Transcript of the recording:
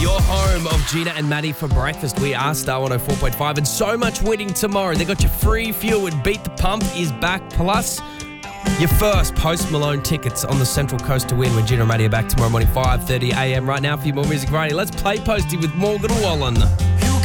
Your home of Gina and Maddie for breakfast. We are Star 104.5 and so much winning tomorrow. They got your free fuel with Beat the Pump is back. Plus, your first Post Malone tickets on the Central Coast to win when Gina and Maddie are back tomorrow morning, 5:30 a.m. Right now for your more music variety. Let's play Posty with Morgan Wallen.